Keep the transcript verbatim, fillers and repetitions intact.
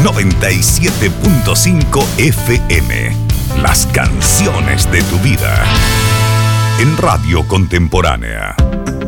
noventa y siete punto cinco F M. Las canciones de tu vida. En Radio Contemporánea.